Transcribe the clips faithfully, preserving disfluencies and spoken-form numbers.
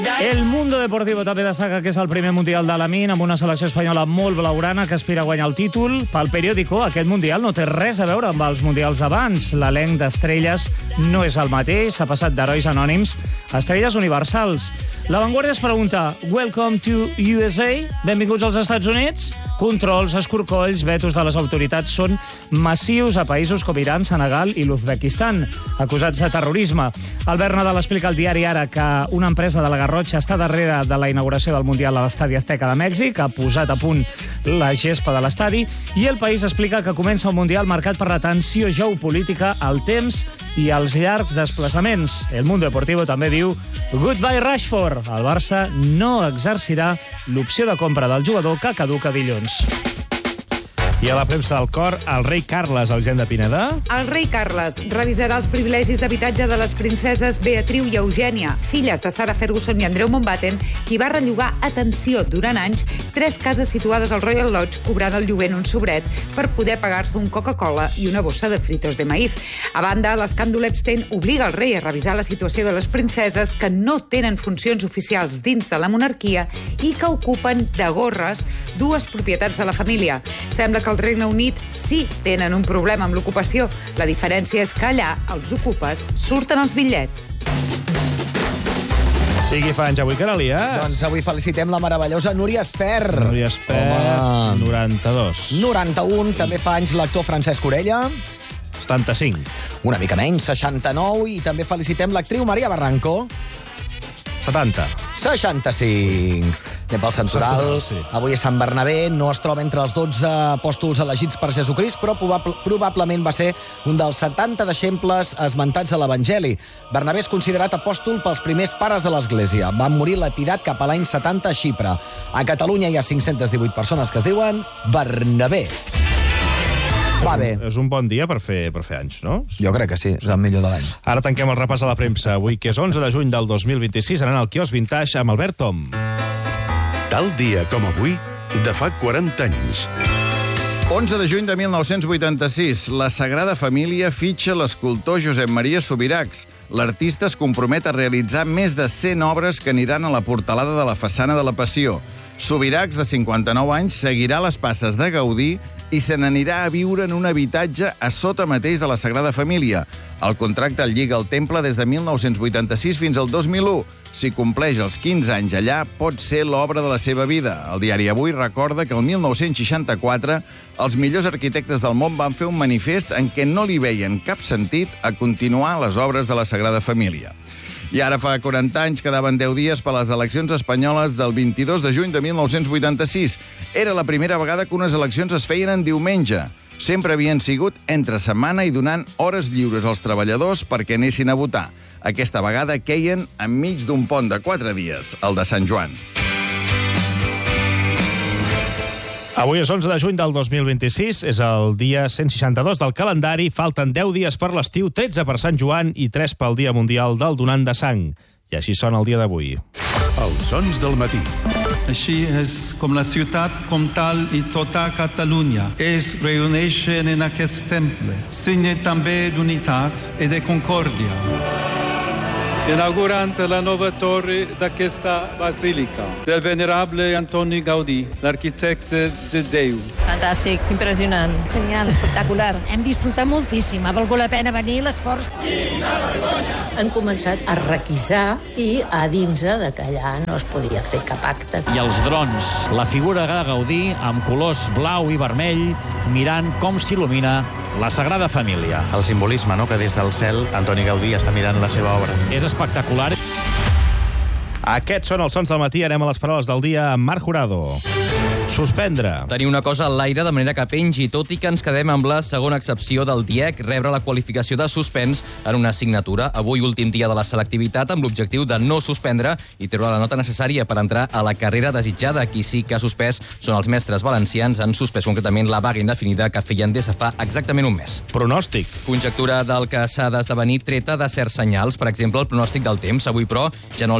El Mundo Deportivo també destaca que és el primer Mundial de l'Amin amb una selecció espanyola molt blaugrana que aspira a guanyar el títol. Pel periòdico, aquest Mundial no té res a veure amb els Mundials d'abans. L'elenc d'estrelles no és el mateix, s'ha passat d'herois anònims a estrelles universals. La Vanguardia es pregunta, welcome to U S A? Benvinguts als Estats Units? Controls, escorcolls, vetos de les autoritats són massius a països com Iran, Senegal i l'Uzbekistan, acusats de terrorisme. Albert Nadal explica al diari Ara que una empresa de la Garrotxa està darrere de la inauguració del Mundial a l'Estadi Azteca de Mèxic, ha posat a punt la gespa de l'estadi, i El País explica que comença un Mundial marcat per la tensió geopolítica, el temps i els llargs desplaçaments. El Mundo Deportivo també diu goodbye Rashford. El Barça no exercirà l'opció de compra del jugador que caduca dilluns. I a la premsa del cor, el rei Carles, Elisenda Pineda. El rei Carles revisarà els privilegis d'habitatge de les princeses Beatriu i Eugènia, filles de Sarah Ferguson i Andreu Mountbatten, qui va rellogar, atenció, durant anys, tres cases situades al Royal Lodge, cobrant el lloguer en un sobret per poder pagar-se un Coca-Cola i una bossa de fritos de maíz. A banda, l'escàndol Epstein obliga el rei a revisar la situació de les princeses que no tenen funcions oficials dins de la monarquia i que ocupen de gorres dues propietats de la família. Sembla que al Regne Unit sí tenen un problema amb l'ocupació. La diferència és que allà els ocupes surten els bitllets. I qui fa anys avui, Caralia? Doncs avui felicitem la meravellosa Núria Espert. Núria Espert, noranta-dos. noranta-un, també fa anys l'actor Francesc Orella. setanta-cinc. Una mica menys, seixanta-nou, i també felicitem l'actriu Maria Barranco. setanta. seixanta-cinc. Anem pel santoral. Sí. Avui és Sant Bernabé, no es troba entre els dotze apòstols elegits per Jesucrist, però probable, probablement va ser un dels setanta deixebles esmentats a l'Evangeli. Bernabé és considerat apòstol pels primers pares de l'Església. Van morir lapidat cap a l'any setanta a Xipre. A Catalunya hi ha cinc-centes divuit persones que es diuen Bernabé. Va bé. És un bon dia per fer, per fer anys, no? Jo crec que sí, és el millor de l'any. Ara tanquem el repàs a la premsa. Avui, que és onze de juny del dos mil vint-i-sis, anant al quiosc Vintage amb Albert Tom. Tal dia com avui, de fa quaranta anys. onze de juny de mil nou-cents vuitanta-sis, la Sagrada Família fitxa l'escultor Josep Maria Subirachs. L'artista es compromet a realitzar més de cent obres que aniran a la portalada de la façana de la Passió. Subirachs, de cinquanta-nou anys, seguirà les passes de Gaudí i se n'anirà a viure en un habitatge a sota mateix de la Sagrada Família. El contracte el lliga al temple des de mil nou-cents vuitanta-sis fins al dos mil u. Si compleix els quinze anys allà, pot ser l'obra de la seva vida. El diari Avui recorda que el mil nou-cents seixanta-quatre els millors arquitectes del món van fer un manifest en què no li veien cap sentit a continuar les obres de la Sagrada Família. I ara fa quaranta anys quedaven deu dies per a les eleccions espanyoles del vint-i-dos de juny de mil nou-cents vuitanta-sis. Era la primera vegada que unes eleccions es feien en diumenge. Sempre havien sigut entre setmana i donant hores lliures als treballadors perquè anessin a votar. Aquesta vegada queien enmig d'un pont de quatre dies, el de Sant Joan. Avui és onze de juny del dos mil vint-i-sis, és el dia cent seixanta-dos del calendari, falten deu dies per l'estiu, tretze per Sant Joan i tres pel Dia Mundial del Donant de Sang. I així sona el dia d'avui. Els sons del matí. Així és com la ciutat comtal i tota Catalunya es reuneixen en aquest temple, signe també d'unitat i de concòrdia. Inaugurant la nova torre d'aquesta basílica del venerable Antoni Gaudí, l'arquitecte de Déu. Fantàstic, impressionant. Genial, espectacular. Hem disfrutat moltíssim, ha valgut la pena venir, l'esforç. Quina vergonya! Han començat a requisar i a dins de que allà no es podia fer cap acte. I els drons, la figura de Gaudí amb colors blau i vermell, mirant com s'il·lumina la Sagrada Família. El simbolisme, no?, que des del cel Antoni Gaudí està mirant la seva obra. És espectacular. Aquests són els sons del matí. Anem a les paraules del dia amb Marc Jurado. Suspendre. Tenir una cosa al l'aire de manera que pengi, tot i que ens quedem amb la segona excepció del D I E C, rebre la qualificació de suspens en una assignatura. Avui, últim dia de la selectivitat, amb l'objectiu de no suspendre i treure la nota necessària per entrar a la carrera desitjada. Qui sí que ha suspès són els mestres valencians. Han suspès concretament la vaga indefinida que feien des de fa exactament un mes. Pronòstic. Conjectura del que s'ha d'esdevenir treta de certs senyals. Per exemple, el pronòstic del temps. Avui, però, ja no alçarem la mirada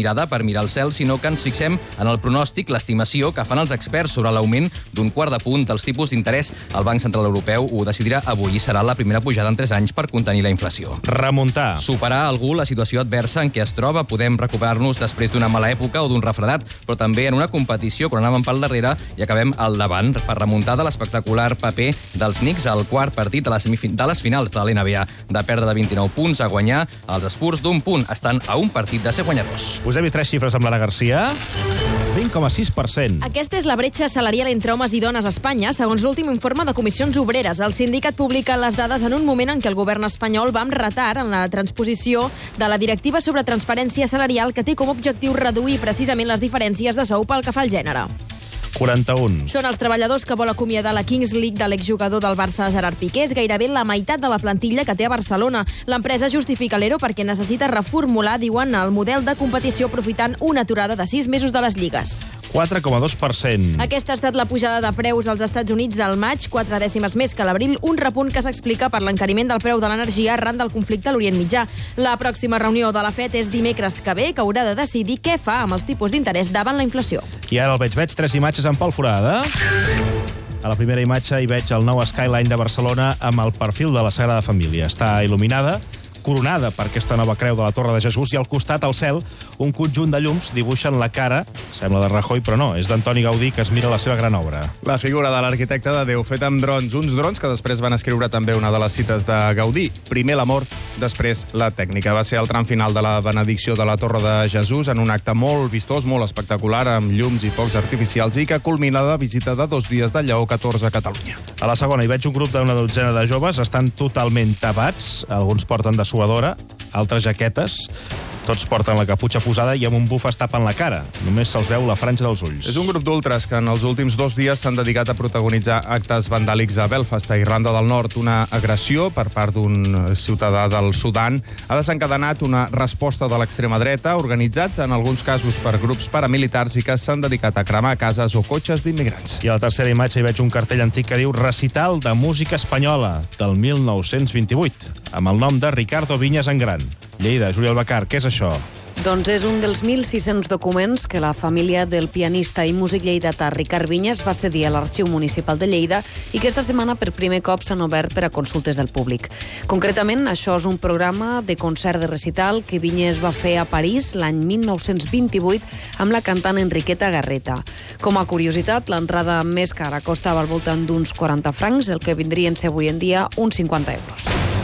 mirada per mirar el cel, sinó que ens fixem en el pronòstic, l'estimació que fan els experts sobre l'augment d'un quart de punt dels tipus d'interès. El Banc Central Europeu ho decidirà avui i serà la primera pujada en tres anys per contenir la inflació. Remuntar. Superar algú la situació adversa en què es troba. Podem recuperar-nos després d'una mala època o d'un refredat, però també en una competició quan anàvem pel darrere i acabem al davant per remuntar de l'espectacular paper dels Knicks al quart partit de les, de les finals de l'N B A. De perdre de vint-i-nou punts a guanyar, els Spurs d'un punt estan a un partit de ser guanyadors. Us he vist tres xifres amb l'Anna Garcia. vint coma sis per cent. Aquesta és la bretxa salarial entre homes i dones a Espanya, segons l'últim informe de Comissions Obreres. El sindicat publica les dades en un moment en què el govern espanyol va amb retard en la transposició de la directiva sobre transparència salarial que té com a objectiu reduir precisament les diferències de sou pel que fa al gènere. quaranta-un. Són els treballadors que vol acomiadar la Kings League de l'exjugador del Barça Gerard Piqué. És gairebé la meitat de la plantilla que té a Barcelona. L'empresa justifica l'E R O perquè necessita reformular, diuen, el model de competició aprofitant una aturada de sis mesos de les lligues. quatre coma dos per cent. Aquesta ha estat la pujada de preus als Estats Units al maig, quatre dècimes més que l'abril, un repunt que s'explica per l'encariment del preu de l'energia arran del conflicte a l'Orient Mitjà. La pròxima reunió de la F E D és dimecres que ve, que haurà de decidir què fa amb els tipus d'interès davant la inflació. I ara el veig, veig tres imatges en Pol Forada. A la primera imatge hi veig el nou Skyline de Barcelona amb el perfil de la Sagrada Família. Està il·luminada, coronada per aquesta nova creu de la Torre de Jesús, i al costat, al cel, un conjunt de llums dibuixen la cara, sembla de Rajoy, però no, és d'Antoni Gaudí, que es mira la seva gran obra. La figura de l'arquitecte de Déu, fet amb drons, uns drons que després van escriure també una de les cites de Gaudí. Primer l'amor, després la tècnica. Va ser el tram final de la benedicció de la Torre de Jesús en un acte molt vistós, molt espectacular, amb llums i focs artificials, i que culmina la visita de dos dies de Lleó catorze a Catalunya. A la segona hi veig un grup d'una dotzena de joves, estan totalment tapats, alguns porten de suadora, altres jaquetes, tots porten la caputxa posada i amb un buf es tapen la cara. Només se'ls veu la franja dels ulls. És un grup d'ultres que en els últims dos dies s'han dedicat a protagonitzar actes vandàlics a Belfast, a Irlanda del Nord. Una agressió per part d'un ciutadà del Sudan ha desencadenat una resposta de l'extrema dreta, organitzats en alguns casos per grups paramilitars i que s'han dedicat a cremar cases o cotxes d'immigrants. I a la tercera imatge hi veig un cartell antic que diu Recital de música espanyola del mil nou-cents vint-i-vuit, amb el nom de Ricardo Viñas en gran. Lleida, Júlia Albacar, què és això? Doncs és un dels mil sis-cents documents que la família del pianista i músic lleidatà Ricard Viñas va cedir a l'Arxiu Municipal de Lleida i que esta setmana per primer cop s'han obert per a consultes del públic. Concretament, això és un programa de concert de recital que Viñas va fer a París l'any mil nou-cents vint-i-vuit amb la cantant Enriqueta Garreta. Com a curiositat, l'entrada més cara costava al voltant d'uns quaranta francs, el que vindrien ser avui en dia uns cinquanta euros.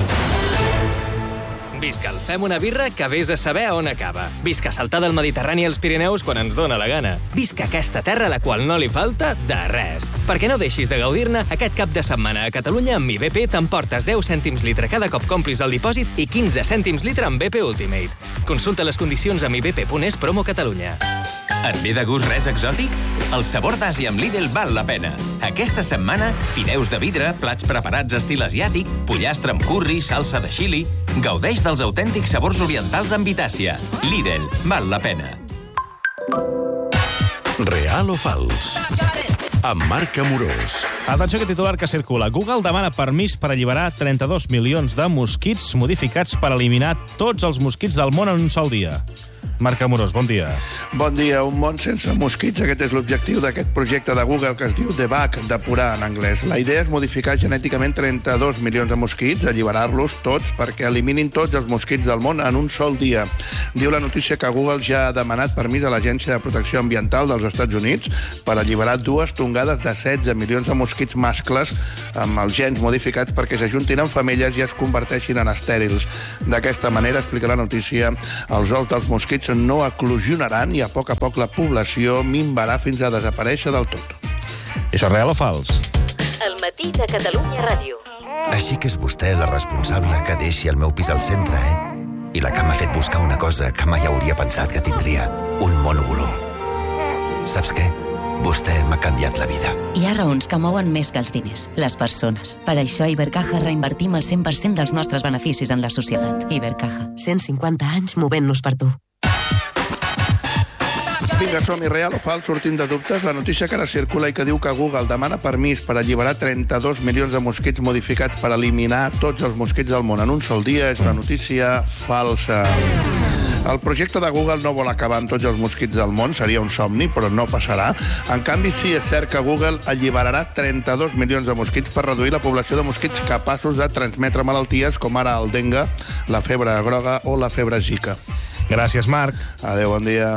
Visca el Fem una birra que vés a saber on acaba. Visca saltar del Mediterrani als Pirineus quan ens dóna la gana. Visca aquesta terra a la qual no li falta de res. Perquè no deixis de gaudir-ne, aquest cap de setmana a Catalunya amb Mi B P t'emportes deu cèntims litre cada cop complis el dipòsit i quinze cèntims litre amb B P Ultimate. Consulta les condicions a mi b p punt es promo Catalunya. Et ve de gust res exòtic? El sabor d'Àsia amb Lidl val la pena. Aquesta setmana, fideus de vidre, plats preparats estil asiàtic, pollastre amb curri, salsa de xili... Gaudeix dels autèntics sabors orientals amb Vitàcia. Lidl, val la pena. Real o fals? Amb Marc Amorós. Atenció que titular que circula. Google demana permís per alliberar trenta-dos milions de mosquits modificats per eliminar tots els mosquits del món en un sol dia. Marc Amorós, bon dia. Bon dia. Un món sense mosquits. Aquest és l'objectiu d'aquest projecte de Google que es diu Debug, depurar en anglès. La idea és modificar genèticament trenta-dos milions de mosquits, alliberar-los tots perquè eliminin tots els mosquits del món en un sol dia. Diu la notícia que Google ja ha demanat permís a l'Agència de Protecció Ambiental dels Estats Units per alliberar dues tongades de setze milions de mosquits mascles amb els gens modificats perquè s'ajuntin en femelles i es converteixin en estèrils. D'aquesta manera, explica la notícia, els ous dels mosquits no eclosionaran i a poc a poc la població minvarà fins a desaparèixer del tot. Això és real o fals? El matí de Catalunya Ràdio. Així que és vostè la responsable que deixi el meu pis al centre, eh? I la que m'ha fet buscar una cosa que mai hauria pensat que tindria, un monovolum. Saps què? Vostè m'ha canviat la vida. Hi ha raons que mouen més que els diners, les persones. Per això a Ibercaja reinvertim el cent per cent dels nostres beneficis en la societat. Ibercaja. cent cinquanta anys movent-nos per tu. Vinga, som-hi, real o fals, sortint de dubtes. La notícia que ara circula i que diu que Google demana permís per alliberar trenta-dos milions de mosquits modificats per eliminar tots els mosquits del món en un sol dia és una notícia falsa. El projecte de Google no vol acabar amb tots els mosquits del món, seria un somni, però no passarà. En canvi, sí és cert que Google alliberarà trenta-dos milions de mosquits per reduir la població de mosquits capaços de transmetre malalties com ara el dengue, la febre groga o la febre zika. Gràcies, Marc. Adéu, bon dia.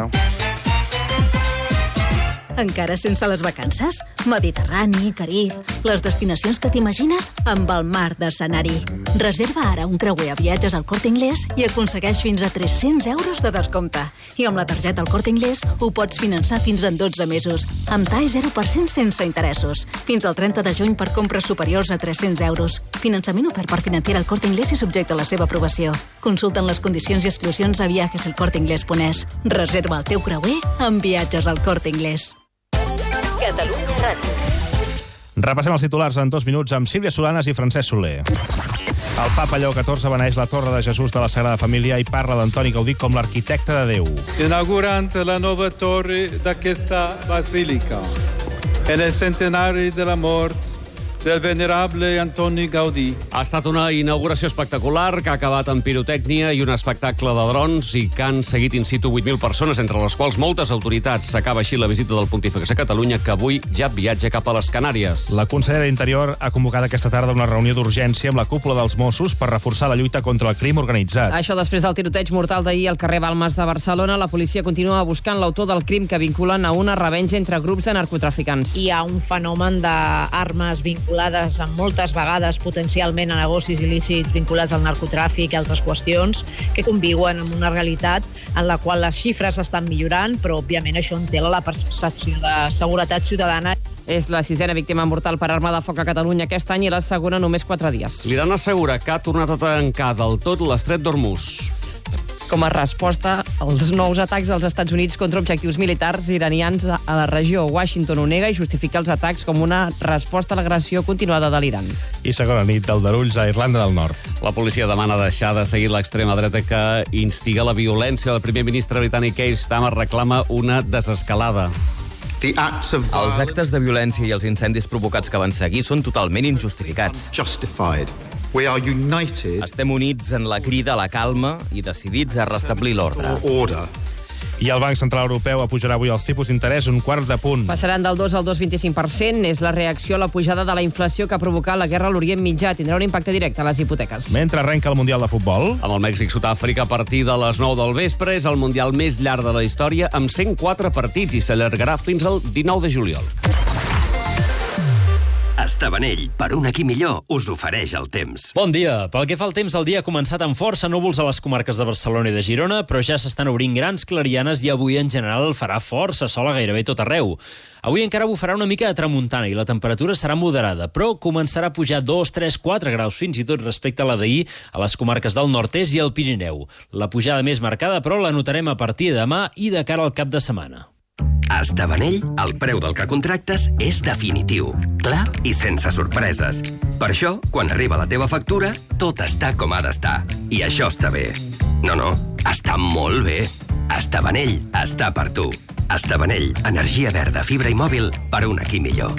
Encara sense les vacances? Mediterrani, Carib, les destinacions que t'imagines amb el mar d'escenari. Reserva ara un creuer a viatges al Corte Inglés i aconsegueix fins a tres-cents euros de descompte. I amb la targeta al Corte Inglés ho pots finançar fins en dotze mesos, amb T A E zero per cent sense interessos. Fins al trenta de juny per compres superiors a tres-cents euros. Finançament ofert per Financiera al Corte Inglés i subjecte a la seva aprovació. Consulten les condicions i exclusions a viajes el corte inglés punt es. Reserva el teu creuer amb viatges al Corte Inglés. Catalunya Ràdio. Repassem els titulars en dos minuts amb Sílvia Solanes i Francesc Soler. El papa Lleó catorze beneeix la Torre de Jesús de la Sagrada Família i parla d'Antoni Gaudí com l'arquitecte de Déu. Inaugurant la nova torre d'aquesta basílica, en el centenari de la mort del venerable Antoni Gaudí. Ha estat una inauguració espectacular que ha acabat amb pirotècnia i un espectacle de drons i que han seguit in situ vuit mil persones, entre les quals moltes autoritats. S'acaba així la visita del Pontífex a Catalunya, que avui ja viatja cap a les Canàries. La consellera d'Interior ha convocat aquesta tarda una reunió d'urgència amb la cúpula dels Mossos per reforçar la lluita contra el crim organitzat. Això després del tiroteig mortal d'ahir al carrer Balmes de Barcelona, la policia continua buscant l'autor del crim que vinculen a una revenja entre grups de narcotraficants. Hi ha un fenomen d'armes vinculades amb moltes vegades potencialment a negocis il·lícits vinculats al narcotràfic i altres qüestions que conviuen amb una realitat en la qual les xifres estan millorant, però òbviament això entela la percepció de seguretat ciutadana. És la sisena víctima mortal per arma de foc a Catalunya aquest any i la segona només quatre dies. L'Iran assegura que ha tornat a tancar del tot l'estret d'Hormuz. Com a resposta als nous atacs dels Estats Units contra objectius militars iranians a la regió. Washington ho nega i justifica els atacs com una resposta a l'agressió continuada de l'Iran. I segona nit d'aldarulls a Irlanda del Nord. La policia demana deixar de seguir l'extrema dreta que instiga la violència. El primer ministre britànic Keir Starmer reclama una desescalada. Els actes de violència i els incendis provocats que van seguir són totalment injustificats. Estem units en la crida a la calma i decidits a restablir l'ordre. I el Banc Central Europeu apujarà avui els tipus d'interès un quart de punt. Passaran del dos al dos coma vint-i-cinc per cent. És la reacció a la pujada de la inflació que ha provocat la guerra a l'Orient Mitjà. Tindrà un impacte directe a les hipoteques. Mentre arrenca el Mundial de Futbol. Amb el Mèxic-Sud-àfrica a partir de les nou del vespre és el Mundial més llarg de la història amb cent quatre partits i s'allargarà fins al dinou de juliol. Estabanell, per un aquí millor, us ofereix el temps. Bon dia. Pel que fa al temps, el dia ha començat amb força núvols a les comarques de Barcelona i de Girona, però ja s'estan obrint grans clarianes i avui en general farà força sol a gairebé tot arreu. Avui encara bufarà una mica de tramuntana i la temperatura serà moderada, però començarà a pujar dos, tres, quatre graus fins i tot respecte a la d'ahir a les comarques del nord-est i el Pirineu. La pujada més marcada, però, la notarem a partir de demà i de cara al cap de setmana. A Estabanell, el preu del que contractes és definitiu, clar i sense sorpreses. Per això, quan arriba la teva factura, tot està com ha d'estar. I això està bé. No, no, està molt bé. Estabanell està per tu. Estabanell, energia verda, fibra i mòbil per un aquí millor.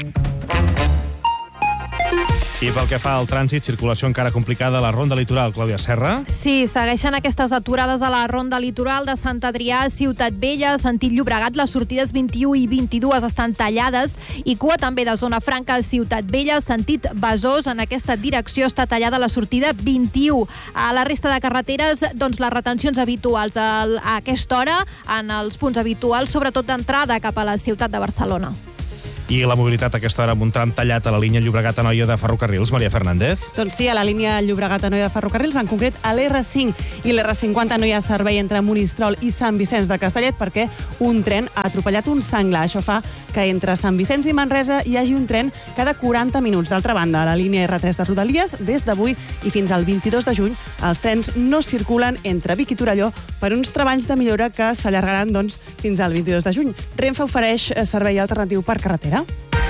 I pel que fa al trànsit, circulació encara complicada a la Ronda Litoral. Clàudia Serra. Sí, segueixen aquestes aturades a la Ronda Litoral de Sant Adrià a Ciutat Vella, sentit Llobregat. Les sortides vint-i-u i vint-i-dos estan tallades i cua també de Zona Franca a Ciutat Vella, sentit Besòs. En aquesta direcció està tallada la sortida vint-i-u. A la resta de carreteres, doncs les retencions habituals a aquesta hora en els punts habituals, sobretot d'entrada cap a la ciutat de Barcelona. I la mobilitat a aquesta hora amb un tram tallat a la línia Llobregat-Anoia de Ferrocarrils. Maria Fernández. Doncs sí, a la línia Llobregat-Anoia de Ferrocarrils, en concret a l'R cinc i l'R cinquanta no hi ha servei entre Monistrol i Sant Vicenç de Castellet perquè un tren ha atropellat un senglar. Això fa que entre Sant Vicenç i Manresa hi hagi un tren cada quaranta minuts. D'altra banda, a la línia R tres de Rodalies, des d'avui i fins al vint-i-dos de juny, els trens no circulen entre Vic i Torelló per uns treballs de millora que s'allargaran doncs, fins al vint-i-dos de juny. Renfe ofereix servei alternatiu per carretera.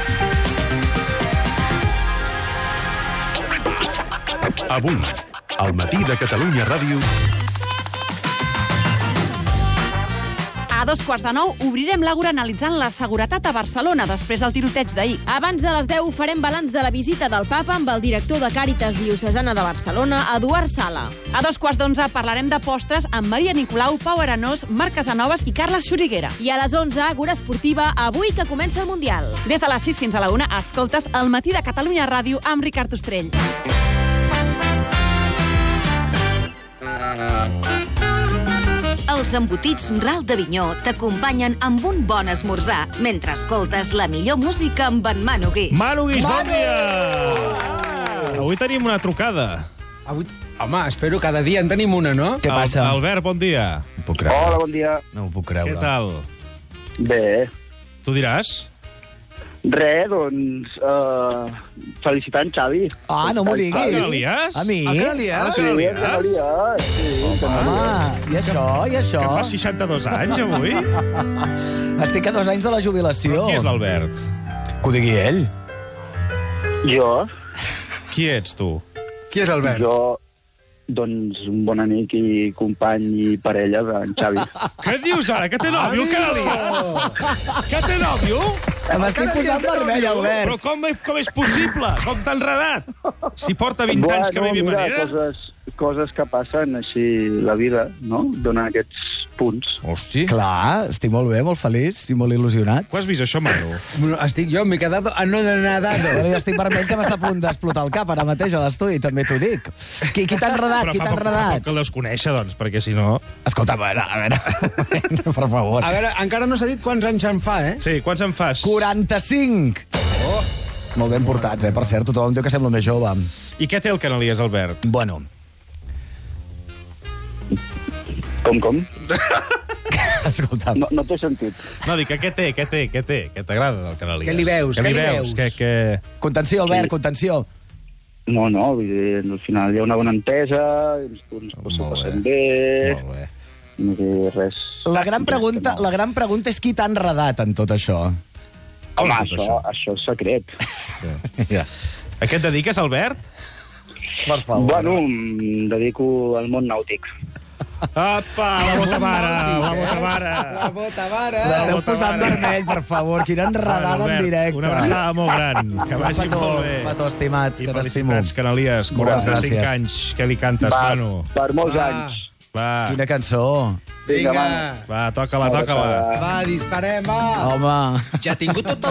Avui, al matí de Catalunya Ràdio... A dos quarts de nou obrirem l'Àgora analitzant la seguretat a Barcelona després del tiroteig d'ahir. Abans de les deu farem balanç de la visita del papa amb el director de Càritas Diocesana de Barcelona, Eduard Sala. A dos quarts d'onze parlarem de postres amb Maria Nicolau, Pau Arenós, Marc Casanovas i Carles Xuriguera. I a les onze, Àgora Esportiva, avui que comença el Mundial. Des de les sis fins a la una, escoltes El matí de Catalunya Ràdio amb Ricard Ostrell. Els embotits Ral d'Avinyó t'acompanyen amb un bon esmorzar mentre escoltes la millor música amb en Manu Guix. Manu Guix, bon dia! Avui tenim una trucada. Avui... Home, espero cada dia en tenim una, no? Què passa? Albert, bon dia. No puc creure. Hola, bon dia. No ho puc creure. Què tal? Bé. Tu diràs? Res, doncs, uh, felicitant Xavi. Ah, no m'ho diguis. El Canalies? A mi? El Canalies? Sí, el Canalies. Sí, Home, i això, i això? Que fa seixanta-dos anys, avui? Estic a dos anys de la jubilació. Però qui és l'Albert? Que ho digui ell. Jo? Qui ets, tu? Qui és Albert? Jo, doncs, un bon amic i company i parella d'en Xavi. Què dius ara? Que té nòvio, el Canalies? Que té nòvio? M'estic posant vermell, Albert. Però com és, com és possible? Com t'ha enredat? Si porta vint bueno, anys que no hi havia mira, manera. Coses, coses que passen així la vida, no? Dona aquests punts. Hosti. Clar, estic molt bé, molt feliç i molt il·lusionat. Ho has vist, això, Manu? Estic jo, m'he quedat anonadado. Bueno, jo estic vermell que m'està a punt d'explotar el cap ara mateix a l'estudi, també t'ho dic. Qui, qui t'ha enredat? Però Qui fa t'ha poc, fa enredat? poc que el deus conèixer, doncs, perquè si no... Escolta, a veure, a veure, per favor. A veure, encara no s'ha dit quants anys en fa, eh? Sí, quants en fas? quaranta-cinc! Oh. Molt ben portats, eh? Per cert, tothom diu que sembla més jove. I què té el Canalies, Albert? Bueno. Com, com? Escolta. No, no té sentit. No, dic, què té, què té, què té? Què t'agrada del Canalies? Què li veus, Què què li li veus? veus? Que, que... Contenció, Albert, contenció. No, no, vull dir, al final hi ha una bona entesa, ens, ens s'ho passem bé... Molt bé. No té res... La gran pregunta, la gran pregunta és qui t'ha enredat en tot això. Home, això, això? això és secret. Sí. Ja. A què et dediques, Albert? Per favor. Bueno, em dedico al món nàutic. Apa, la bota mare, la bota mare. La bota mare. L'esteu posant vermell, per favor. Quina enredada Albert, en directe. una abraçada molt gran. Que vagi petó, molt bé. Petó, estimat, I que t'estimo. felicitats, Canalies. quaranta-cinc gràcies. anys. Què li cantes, Va, Manu? per molts Va. anys. Va, Quina cançó. Vinga, va, toca-la, toca-la. Va, disparem, va. Home. Ja ha tingut tot el